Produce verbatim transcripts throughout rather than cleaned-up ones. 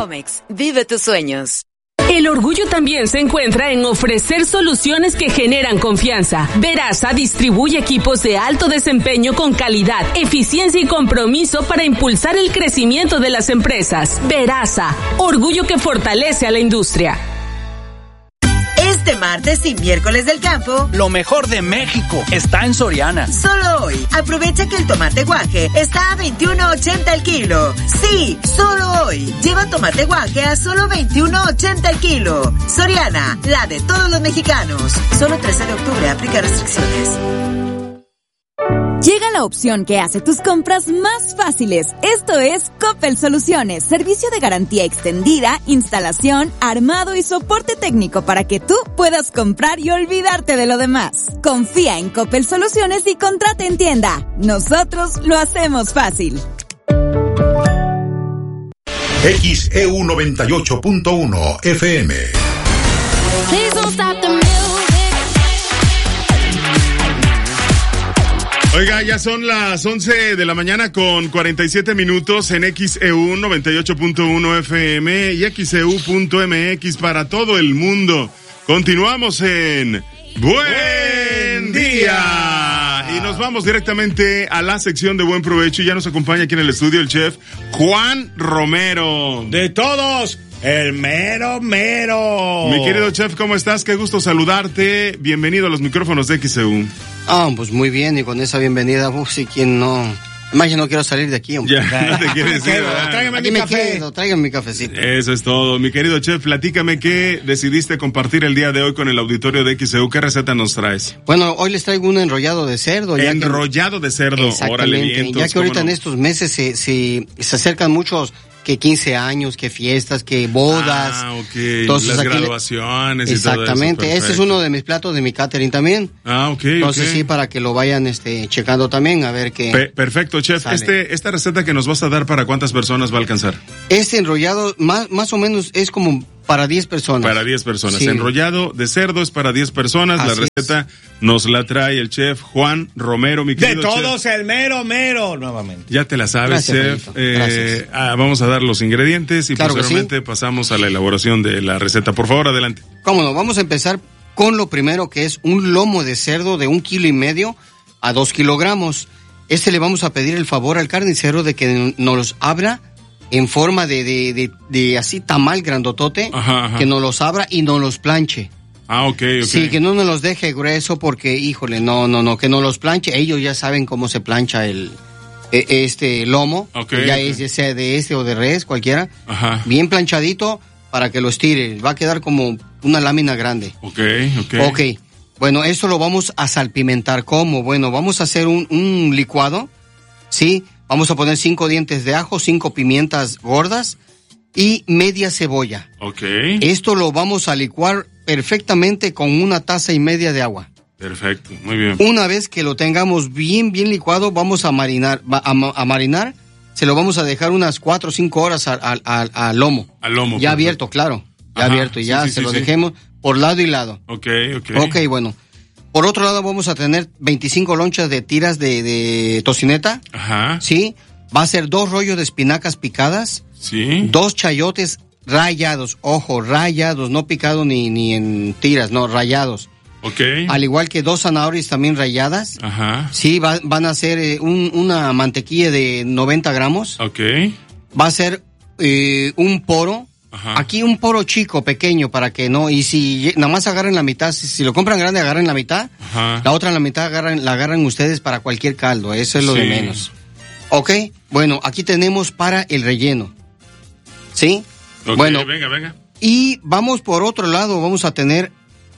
Comex, vive tus sueños. El orgullo también se encuentra en ofrecer soluciones que generan confianza. Veraza distribuye equipos de alto desempeño con calidad, eficiencia y compromiso para impulsar el crecimiento de las empresas. Veraza, orgullo que fortalece a la industria. Este martes y miércoles del campo, lo mejor de México está en Soriana. Solo hoy, aprovecha que el tomate guaje está a veintiuno ochenta el kilo. Sí, solo hoy. Lleva tomate guaje a solo veintiuno ochenta el kilo. Soriana, la de todos los mexicanos. Solo trece de octubre, aplica restricciones. Llega la opción que hace tus compras más fáciles. Esto es Coppel Soluciones, servicio de garantía extendida, instalación, armado y soporte técnico para que tú puedas comprar y olvidarte de lo demás. Confía en Coppel Soluciones y contrata en tienda. Nosotros lo hacemos fácil. X E U noventa y ocho punto uno F M. Oiga, ya son las once de la mañana con cuarenta y siete minutos en X E U noventa y ocho punto uno F M y X E U punto M X para todo el mundo. Continuamos en Buen Día. Y nos vamos directamente a la sección de Buen Provecho y ya nos acompaña aquí en el estudio el chef Juan Romero. De todos, el mero mero. Mi querido chef, ¿cómo estás? Qué gusto saludarte. Bienvenido a los micrófonos de X E U. Ah, pues muy bien, y con esa bienvenida, uf, sí, ¿quién no? Además, yo no quiero salir de aquí, hombre. Ya, no te quieres ir, Tráigame mi café. Quedo, tráigame mi cafecito. Eso es todo. Mi querido chef, platícame qué decidiste compartir el día de hoy con el auditorio de X E U. ¿Qué receta nos traes? Bueno, hoy les traigo un enrollado de cerdo. Ya enrollado que... de cerdo. Órale, vientos, ya que ahorita no? en estos meses se, se, se acercan muchos... que quince años, que fiestas, que bodas. Ah, ok. Entonces, las graduaciones le... y todo eso. Exactamente. Este es uno de mis platos de mi catering también. Ah, ok. Entonces okay. sí, para que lo vayan este checando también, a ver qué. Pe- perfecto, chef. Sale. Este Esta receta que nos vas a dar, ¿para cuántas personas va a alcanzar? Este enrollado, más, más o menos, es como para diez personas. Para diez personas. Sí. Enrollado de cerdo es para diez personas. Así la receta es. Nos la trae el chef Juan Romero, mi querido De todos chef. el mero mero, nuevamente. Ya te la sabes, Gracias, chef. Eh, ah, vamos a dar los ingredientes y claro posteriormente sí. pasamos a la elaboración de la receta. Por favor, adelante. Cómo no, vamos a empezar con lo primero, que es un lomo de cerdo de un kilo y medio a dos kilogramos. Este le vamos a pedir el favor al carnicero de que nos los abra en forma de, de, de, de así tamal grandotote, ajá, ajá. que nos los abra y nos los planche. Ah, ok, ok. Sí, que no nos los deje grueso porque, híjole, no, no, no, que nos los planche. Ellos ya saben cómo se plancha el este lomo, okay, ya okay. es ya sea de este o de res, cualquiera. Ajá. Bien planchadito para que lo estire. Va a quedar como una lámina grande. Ok, ok. Ok. Bueno, esto lo vamos a salpimentar. ¿Cómo? Bueno, vamos a hacer un, un licuado, ¿sí? Vamos a poner cinco dientes de ajo, cinco pimientas gordas y media cebolla. Ok. Esto lo vamos a licuar perfectamente con una taza y media de agua. Perfecto, muy bien. Una vez que lo tengamos bien, bien licuado, vamos a marinar, a, a marinar, se lo vamos a dejar unas cuatro o cinco horas al, al, al, al lomo. Al lomo. Ya perfecto. abierto, claro. Ya Ajá, abierto, y ya sí, sí, se sí, lo sí. dejemos por lado y lado. Ok, ok. Ok, bueno. Por otro lado, vamos a tener veinticinco lonchas de tiras de, de tocineta. Ajá. Sí. Va a ser dos rollos de espinacas picadas. Sí. Dos chayotes rallados. Ojo, rallados, no picados ni, ni en tiras, no, rallados. Ok. Al igual que dos zanahorias también ralladas. Ajá. Sí, va, van a ser eh, un, una mantequilla de noventa gramos. Ok. Va a ser eh, un poro. Ajá. Aquí un poro chico, pequeño, para que no, y si nada más agarren la mitad, si, si lo compran grande, agarren la mitad, Ajá. la otra en la mitad agarran, la agarran ustedes para cualquier caldo, eso es lo Sí. de menos. Ok, bueno, aquí tenemos para el relleno, ¿sí? Ok, bueno, venga, venga. y vamos por otro lado, vamos a tener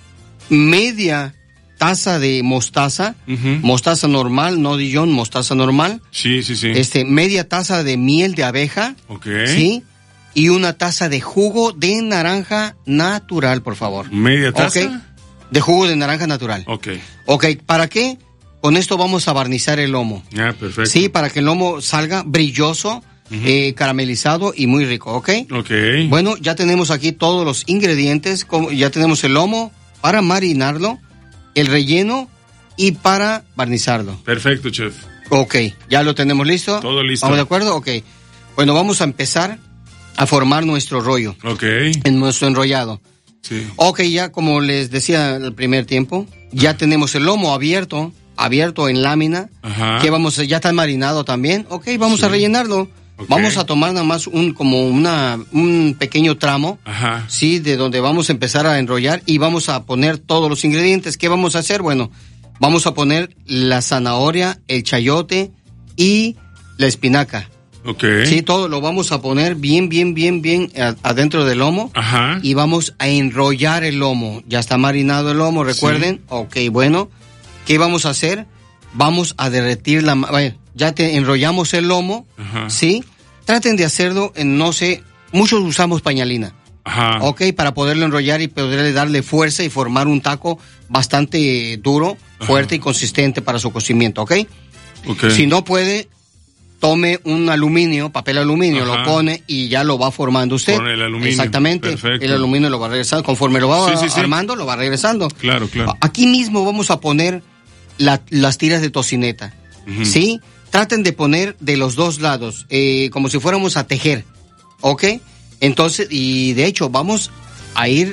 media taza de mostaza, Uh-huh. mostaza normal, no Dijon, mostaza normal, Sí, sí, sí. este, media taza de miel de abeja, Ok. ¿sí? Y una taza de jugo de naranja natural, por favor. ¿Media taza? Ok. De jugo de naranja natural. Ok. Ok, ¿para qué? Con esto vamos a barnizar el lomo. Ya, perfecto. Sí, para que el lomo salga brilloso, uh-huh. eh, caramelizado y muy rico, ¿ok? Ok. Bueno, ya tenemos aquí todos los ingredientes, como ya tenemos el lomo para marinarlo, el relleno y para barnizarlo. Perfecto, chef. Ok, ¿ya lo tenemos listo? Todo listo. ¿Estamos de acuerdo? Ok. Bueno, vamos a empezar. a formar nuestro rollo. Ok. En nuestro enrollado. Sí. Ok, ya como les decía el primer tiempo, ya tenemos el lomo abierto, abierto en lámina. Ajá. Que vamos, ya está marinado también. Ok, vamos Sí. a rellenarlo. Okay. Vamos a tomar nada más un, como una, un pequeño tramo. Ajá. Sí, de donde vamos a empezar a enrollar y vamos a poner todos los ingredientes. ¿Qué vamos a hacer? Bueno, vamos a poner la zanahoria, el chayote y la espinaca. Ok. Sí, todo lo vamos a poner bien, bien, bien, bien adentro del lomo. Ajá. Y vamos a enrollar el lomo. Ya está marinado el lomo, recuerden. Sí. Ok, bueno. ¿Qué vamos a hacer? Vamos a derretir la... Bueno, ya te enrollamos el lomo. Ajá. Sí. Traten de hacerlo en, no sé, muchos usamos pañalina. Ajá. Ok, para poderlo enrollar y poderle darle fuerza y formar un taco bastante duro, fuerte. Ajá. Y consistente para su cocimiento, ¿ok? Ok. Si no puede... Tome un aluminio, papel aluminio, Ajá. lo pone y ya lo va formando usted. Con el aluminio. Exactamente. Perfecto. El aluminio lo va regresando. Conforme lo va sí, sí, sí. armando, lo va regresando. Claro, claro. Aquí mismo vamos a poner la, las tiras de tocineta. Uh-huh. ¿Sí? Traten de poner de los dos lados, eh, como si fuéramos a tejer. ¿Ok? Entonces, y de hecho, vamos a ir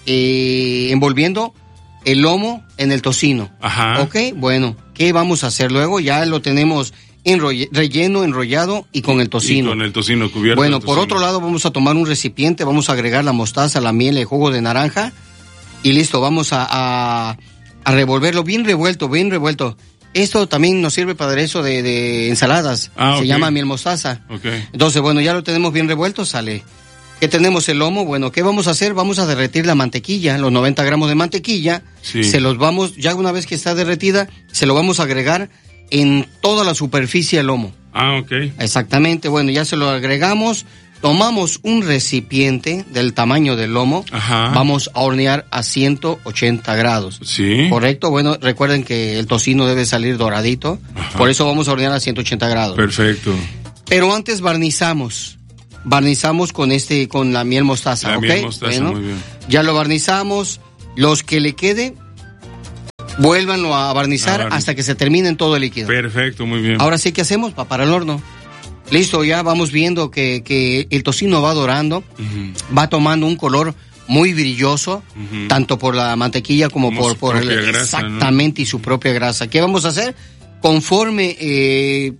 eh, envolviendo el lomo en el tocino. Ajá. ¿Ok? Bueno, ¿qué vamos a hacer luego? Ya lo tenemos... Enroll- relleno, enrollado y con el tocino. Y con el tocino cubierto. Bueno, tocino. por otro lado vamos a tomar un recipiente, vamos a agregar la mostaza, la miel, el jugo de naranja y listo, vamos a, a, a revolverlo bien revuelto, bien revuelto. Esto también nos sirve para aderezo de, de ensaladas, ah, se okay. llama miel mostaza. Okay. Entonces, bueno, ya lo tenemos bien revuelto, sale. ¿Qué tenemos el lomo? Bueno, ¿qué vamos a hacer? Vamos a derretir la mantequilla, los noventa gramos de mantequilla, sí. se los vamos, ya una vez que está derretida, se lo vamos a agregar en toda la superficie del lomo. Ah, ok. Exactamente, bueno, ya se lo agregamos, tomamos un recipiente del tamaño del lomo, Ajá. vamos a hornear a ciento ochenta grados. Sí. ¿Correcto? Bueno, recuerden que el tocino debe salir doradito, Ajá. por eso vamos a hornear a ciento ochenta grados. Perfecto. Pero antes barnizamos, barnizamos con este, con la miel mostaza, la ¿ok? miel mostaza, bueno, muy bien. Ya lo barnizamos, los que le quede... Vuélvanlo a barnizar ah, hasta que se termine todo el líquido. Perfecto, muy bien. Ahora sí, ¿qué hacemos? Va para el horno. Listo, ya vamos viendo que, que el tocino va dorando, uh-huh. va tomando un color muy brilloso, uh-huh. tanto por la mantequilla como, como por, por el, grasa, exactamente, ¿no? Y su propia grasa. ¿Qué vamos a hacer? Conforme eh,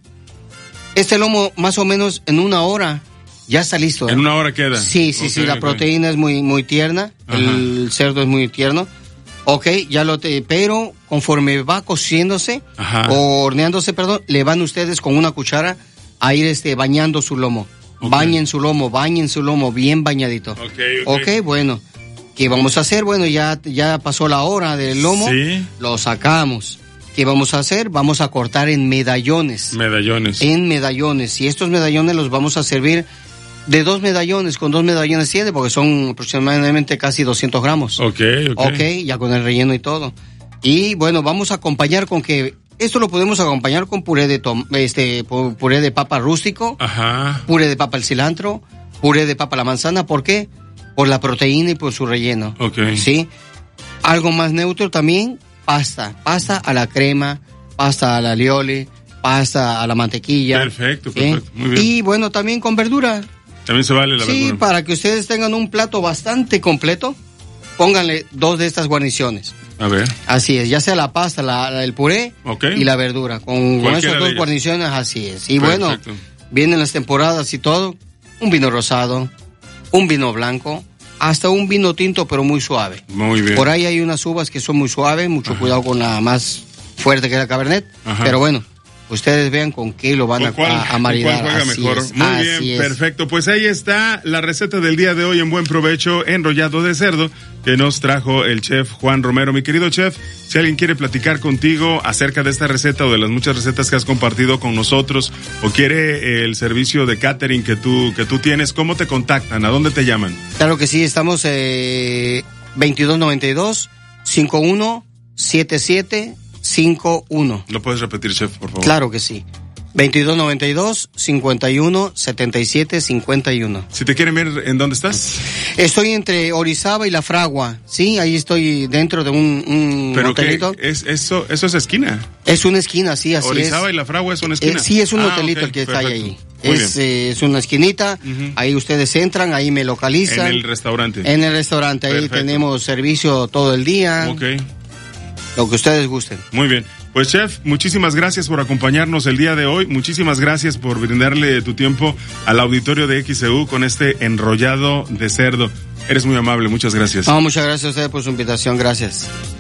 este lomo, más o menos en una hora, ya está listo. ¿eh? ¿En una hora queda? Sí, sí, okay, sí, la okay. proteína es muy, muy tierna, Ajá. el cerdo es muy tierno. Ok, ya lo te, pero conforme va cociéndose, Ajá. o horneándose, perdón, le van ustedes con una cuchara a ir este bañando su lomo. Okay. Bañen su lomo, bañen su lomo bien bañadito. Okay, okay. ok, bueno. ¿Qué vamos a hacer? Bueno, ya, ya pasó la hora del lomo. Sí. Lo sacamos. ¿Qué vamos a hacer? Vamos a cortar en medallones. Medallones. En medallones. Y estos medallones los vamos a servir de dos medallones, con dos medallones tiene, porque son aproximadamente casi doscientos gramos. Ok, ok. Ok, ya con el relleno y todo. Y bueno, vamos a acompañar con que, esto lo podemos acompañar con puré de tom, este, puré de papa rústico. Ajá. Puré de papa al cilantro, puré de papa a la manzana. ¿Por qué? Por la proteína y por su relleno. Ok. Sí. Algo más neutro también, pasta. Pasta a la crema, pasta a la alioli, pasta a la mantequilla. Perfecto, perfecto. ¿sí? Muy bien. Y bueno, también con verdura. También se vale la sí, verdura. Sí, para que ustedes tengan un plato bastante completo, pónganle dos de estas guarniciones. A ver. Así es, ya sea la pasta, la, la, el puré okay. y la verdura. Con, con esas dos guarniciones, así es. Y Perfecto. Bueno, vienen las temporadas y todo, un vino rosado, un vino blanco, hasta un vino tinto, pero muy suave. Muy bien. Por ahí hay unas uvas que son muy suaves, mucho Ajá. cuidado con la más fuerte que es la Cabernet, Ajá. pero bueno. Ustedes vean con qué lo van a, cuál, a, a maridar. ¿Cuál juega así mejor? Es, Muy así bien, es. Perfecto. Pues ahí está la receta del día de hoy en Buen Provecho, enrollado de cerdo, que nos trajo el chef Juan Romero. Mi querido chef, si alguien quiere platicar contigo acerca de esta receta o de las muchas recetas que has compartido con nosotros, o quiere el servicio de catering que tú, que tú tienes, ¿cómo te contactan? ¿A dónde te llaman? Claro que sí, estamos eh, veintidós noventa y dos, cincuenta y uno, setenta y siete cincuenta y uno. ¿Lo puedes repetir, chef, por favor? Claro que sí. veintidós noventa y dos, cincuenta y uno, setenta y siete, cincuenta y uno. Si te quieren ver, ¿en dónde estás? Estoy entre Orizaba y La Fragua, sí, ahí estoy dentro de un, un ¿Pero hotelito. qué? ¿Es, eso, ¿Eso es esquina? Es una esquina, sí, así Orizaba es. Orizaba y La Fragua es una esquina. Eh, sí, es un ah, hotelito okay, el que perfecto. está ahí. Muy Es, eh, es una esquinita, uh-huh. Ahí ustedes entran, ahí me localizan. En el restaurante. En el restaurante, ahí perfecto. Tenemos servicio todo el día. Ok. Lo que ustedes gusten. Muy bien. Pues chef, muchísimas gracias por acompañarnos el día de hoy, muchísimas gracias por brindarle tu tiempo al auditorio de X E U con este enrollado de cerdo. Eres muy amable, muchas gracias. No, muchas gracias a ustedes por su invitación, gracias.